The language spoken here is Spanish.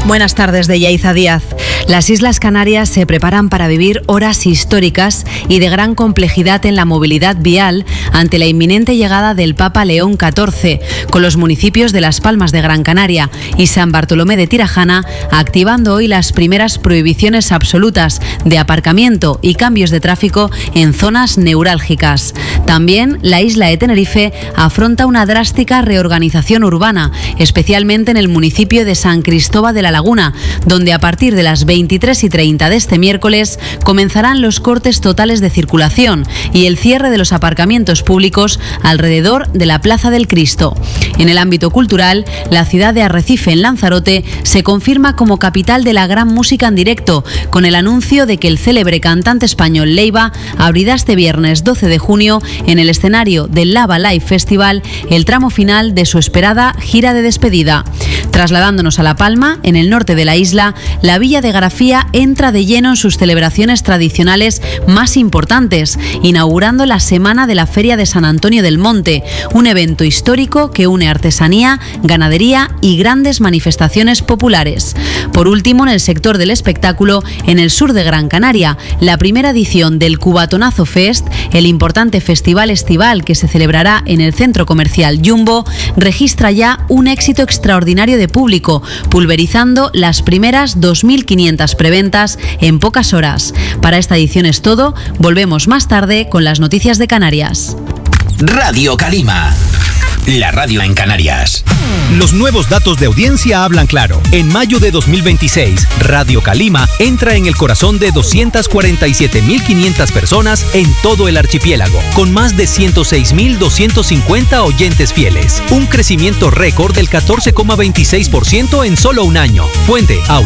Buenas tardes, de Yaiza Díaz. Las Islas Canarias se preparan para vivir horas históricas y de gran complejidad en la movilidad vial ante la inminente llegada del Papa León XIV, con los municipios de Las Palmas de Gran Canaria y San Bartolomé de Tirajana activando hoy las primeras prohibiciones absolutas de aparcamiento y cambios de tráfico en zonas neurálgicas. También la isla de Tenerife afronta una drástica reorganización urbana, especialmente en el municipio de San Cristóbal de la Laguna, donde a partir de las 23:30 de este miércoles comenzarán los cortes totales de circulación y el cierre de los aparcamientos públicos alrededor de la Plaza del Cristo. En el ámbito cultural, la ciudad de Arrecife, en Lanzarote, se confirma como capital de la gran música en directo, con el anuncio de que el célebre cantante español Leiva abrirá este viernes 12 de junio en el escenario del Lava Live Festival el tramo final de su esperada gira de despedida. Trasladándonos a La Palma, en el norte de la isla, la Villa de Garafía entra de lleno en sus celebraciones tradicionales más importantes, inaugurando la Semana de la Feria de San Antonio del Monte, un evento histórico que une artesanía, ganadería y grandes manifestaciones populares. Por último, en el sector del espectáculo, en el sur de Gran Canaria, la primera edición del Cubatonazo Fest, el importante festival estival que se celebrará en el centro comercial Jumbo, registra ya un éxito extraordinario de público, pulverizando las primeras 2.500 preventas en pocas horas. Para esta edición es todo. Volvemos más tarde con las noticias de Canarias. Radio Calima, la radio en Canarias. Los nuevos datos de audiencia hablan claro. En mayo de 2026, Radio Calima entra en el corazón de 247.500 personas en todo el archipiélago, con más de 106.250 oyentes fieles. Un crecimiento récord del 14,26% en solo un año. Fuente